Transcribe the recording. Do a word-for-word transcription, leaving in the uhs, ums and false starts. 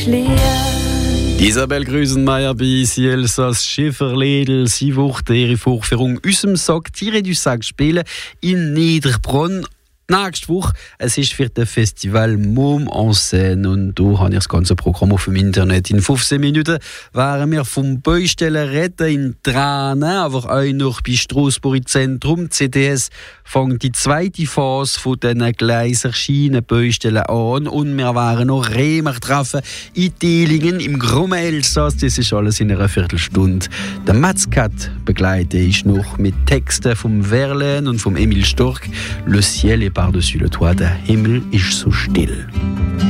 schlieren. Isabel Grüsenmeier bei sie Elsass Schifferledel. Sie wuchte ihre Vorführung «Aus dem Sack Tiere du Sack» spielen in Niederbronn. Nächste Woche, es ist für das Festival Môme en Scène und da habe ich das ganze Programm auf dem Internet. In fünfzehn Minuten wären wir vom Baustellen retten in Tränen, aber auch noch bei Strassburg im Zentrum. C D S fängt die zweite Phase von diesen Gleiser-Schienen-Baustellen an und wir wären noch Remer treffen in Dillingen im Grummen Elsass. Das ist alles in einer Viertelstunde. Der Metzcat begleitet ist noch mit Texten vom Verlaine und vom Emil Stork. Le ciel est par-dessus le toit, der Himmel ist so still.